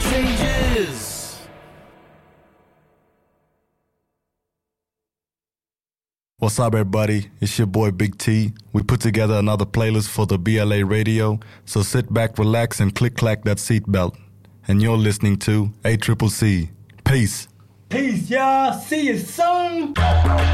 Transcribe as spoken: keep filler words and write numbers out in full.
Ages. What's up, everybody? It's your boy Big T. We put together another playlist for the B L A radio, so sit back, relax, and click-clack that seatbelt. And you're listening to A C C C. Peace. Peace, y'all. See you soon.